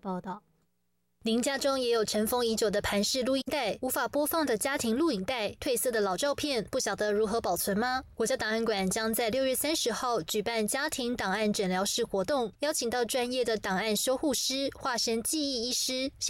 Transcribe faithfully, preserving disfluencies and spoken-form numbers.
报道。 您家中也有尘封已久的盘式录音带、无法播放的家庭录影带、褪色的老照片，不晓得如何保存吗？国家档案馆将在六月三十号举办家庭档案诊疗室活动，邀请到专业的档案修护师、化身记忆医师。